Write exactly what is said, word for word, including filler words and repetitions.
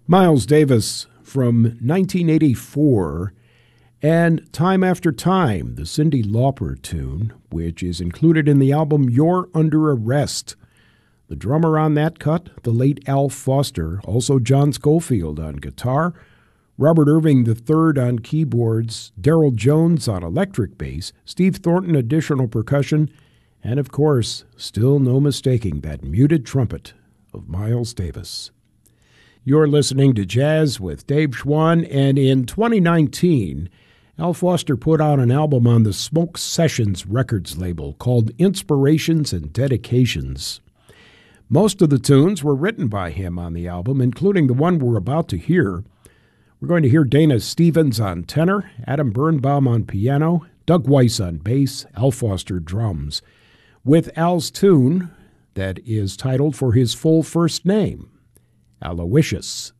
Miles Davis from nineteen eighty-four, and Time After Time, the Cyndi Lauper tune, which is included in the album You're Under Arrest. The drummer on that cut, the late Al Foster, also John Scofield on guitar, Robert Irving the third on keyboards, Darryl Jones on electric bass, Steve Thornton additional percussion, and of course, still no mistaking that muted trumpet of Miles Davis. You're listening to Jazz with Dave Schwann, and in twenty nineteen, Al Foster put out an album on the Smoke Sessions Records label called Inspirations and Dedications. Most of the tunes were written by him on the album, including the one we're about to hear. We're going to hear Dana Stevens on tenor, Adam Birnbaum on piano, Doug Weiss on bass, Al Foster drums, with Al's tune that is titled for his full first name, Aloysius.